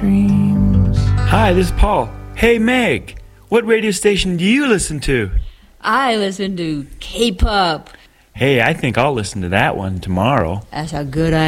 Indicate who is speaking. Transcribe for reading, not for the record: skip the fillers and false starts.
Speaker 1: dreams.
Speaker 2: Hi, this is Paul. Hey, Meg, what radio station do you listen to?
Speaker 3: I listen to K-pop.
Speaker 2: Hey, I think I'll listen to that one tomorrow.
Speaker 3: That's a good